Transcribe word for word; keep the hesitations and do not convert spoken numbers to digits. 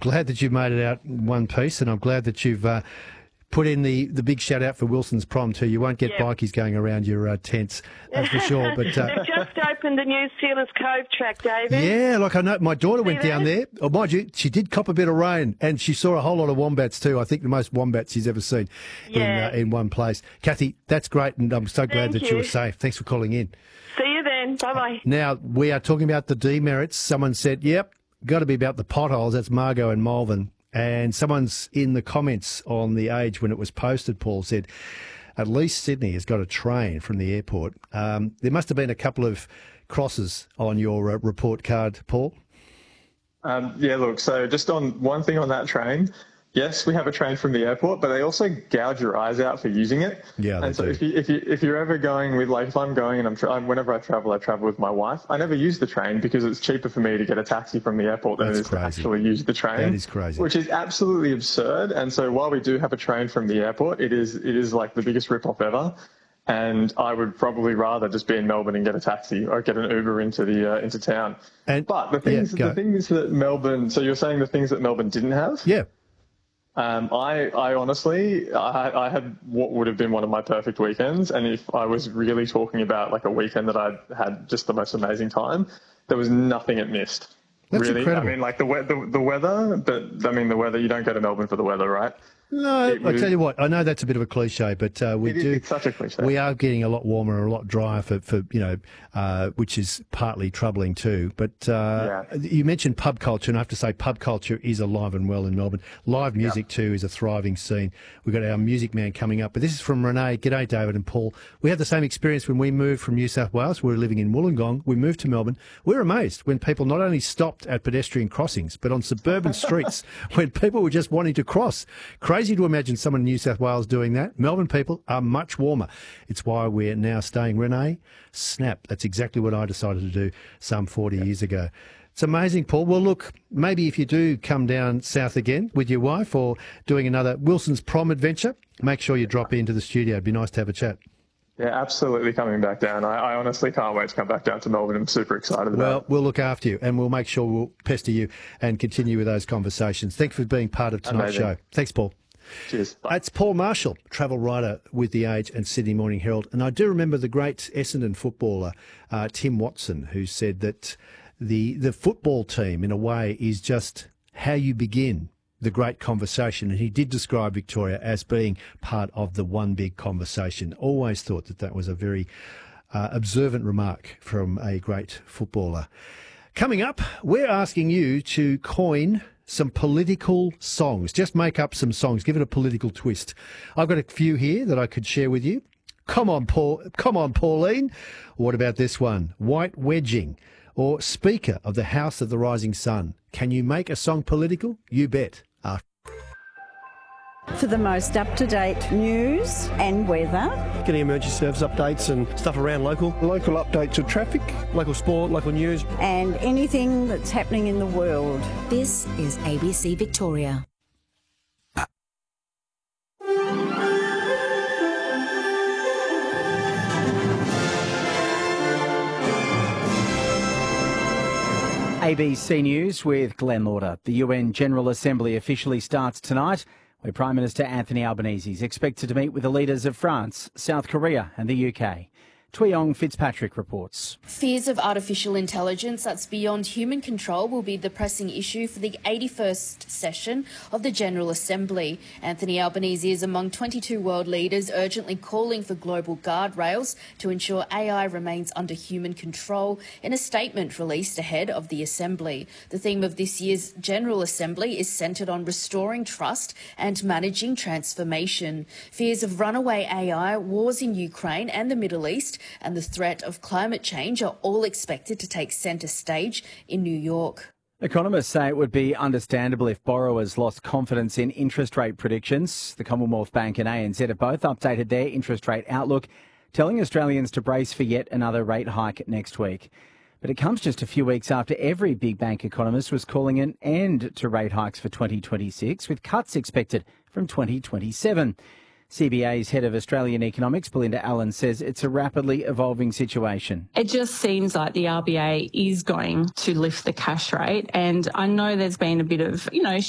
glad that you made it out in one piece, and I'm glad that you've uh, put in the, the big shout out for Wilson's Prom too. You won't get Yep. bikies going around your uh, tents, that's for sure. But uh, They've just opened the new Sealers Cove track, David. yeah, like I know my daughter See went down that? there. Oh, mind you, she did cop a bit of rain, and she saw a whole lot of wombats too. I think the most wombats she's ever seen Yeah. in uh, in one place. Kathy, that's great, and I'm so glad Thank that you were you. safe. Thanks for calling in. See you then. Bye-bye. Now, we are talking about the demerits. Someone said, yep, got to be about the potholes. That's Margot and Malvern. And someone's in the comments on The Age when it was posted, Paul, said, at least Sydney has got a train from the airport. Um, there must have been a couple of crosses on your uh, report card, Paul. Um, yeah, look, so just on one thing on that train, yes, we have a train from the airport, but they also gouge your eyes out for using it. Yeah, they and so do. if you if you if you're ever going with, like, if I'm going and I'm tra- whenever I travel, I travel with my wife. I never use the train because it's cheaper for me to get a taxi from the airport than That's it is crazy. to actually use the train. That is crazy. Which is absolutely absurd. And so while we do have a train from the airport, it is it is like the biggest rip-off ever. And I would probably rather just be in Melbourne and get a taxi or get an Uber into the uh, into town. And- but the things yeah, go. the things that Melbourne. So you're saying the things that Melbourne didn't have? Yeah. Um, I, I honestly, I, I had what would have been one of my perfect weekends. And if I was really talking about like a weekend that I had just the most amazing time, there was nothing it missed. That's really, incredible. I mean, like the, we- the the weather, but I mean the weather. You don't go to Melbourne for the weather, right? No, It I'll was- tell you what, I know that's a bit of a cliche, but uh, we It is- do. it's such a cliche. We are getting a lot warmer and a lot drier for, for you know, uh, which is partly troubling too. But uh, Yeah. you mentioned pub culture, and I have to say pub culture is alive and well in Melbourne. Live music too is a thriving scene. We've got our Music Man coming up, but this is from Renee. G'day, David and Paul. We had the same experience when we moved from New South Wales. We were living in Wollongong. We moved to Melbourne. We were amazed when people not only stopped at pedestrian crossings, but on suburban streets when people were just wanting to cross. Crazy to imagine someone in New South Wales doing that. Melbourne people are much warmer. It's why we're now staying. Renee, snap. That's exactly what I decided to do some forty years ago. It's amazing, Paul. Well, look, maybe if you do come down south again with your wife or doing another Wilson's Prom adventure, make sure you drop into the studio. It'd be nice to have a chat. Yeah, absolutely coming back down. I, I honestly can't wait to come back down to Melbourne. I'm super excited about Well, it. we'll look after you and we'll make sure we'll pester you and continue with those conversations. Thanks for being part of tonight's Amazing. show. Thanks, Paul. Cheers. Bye. It's Paul Marshall, travel writer with The Age and Sydney Morning Herald. And I do remember the great Essendon footballer, uh, Tim Watson, who said that the, the football team, in a way, is just how you begin the great conversation. And he did describe Victoria as being part of the one big conversation. Always thought that that was a very uh, observant remark from a great footballer. Coming up, we're asking you to coin some political songs. Just make up some songs. Give it a political twist. I've got a few here that I could share with you. Come on, Paul. Come on, Pauline. What about this one? White Wedging or Speaker of the House of the Rising Sun. Can you make a song political? You bet. After For the most up-to-date news and weather. Getting emergency service updates and stuff around local. Local updates of traffic, local sport, local news. And anything that's happening in the world. This is A B C Victoria. A B C News with Glenn Lauder. The U N General Assembly officially starts tonight, where Prime Minister Anthony Albanese is expected to meet with the leaders of France, South Korea and the U K. Tweeyong Fitzpatrick reports. Fears of artificial intelligence that's beyond human control will be the pressing issue for the eighty-first session of the General Assembly. Anthony Albanese is among twenty-two world leaders urgently calling for global guardrails to ensure A I remains under human control in a statement released ahead of the Assembly. The theme of this year's General Assembly is centred on restoring trust and managing transformation. Fears of runaway A I, wars in Ukraine and the Middle East, and the threat of climate change are all expected to take centre stage in New York. Economists say it would be understandable if borrowers lost confidence in interest rate predictions. The Commonwealth Bank and A N Z have both updated their interest rate outlook, telling Australians to brace for yet another rate hike next week. But it comes just a few weeks after every big bank economist was calling an end to rate hikes for twenty twenty-six, with cuts expected from twenty twenty-seven. C B A's head of Australian economics, Belinda Allen, says it's a rapidly evolving situation. It just seems like the R B A is going to lift the cash rate, and I know there's been a bit of, you know,